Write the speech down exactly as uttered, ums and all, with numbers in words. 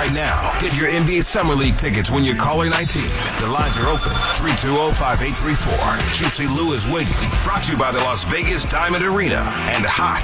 right now. Get your N B A Summer League tickets when you're caller nineteen. The lines are open. three two zero, five eight three four. Juicy Lou is waiting. Brought to you by the Las Vegas Diamond Arena and Hot